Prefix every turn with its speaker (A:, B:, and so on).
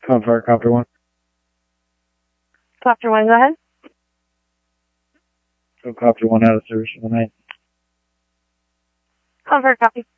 A: Confire Copter 1.
B: Copter 1, go ahead.
A: So Copter 1 out of service for the night.
B: Confire copy.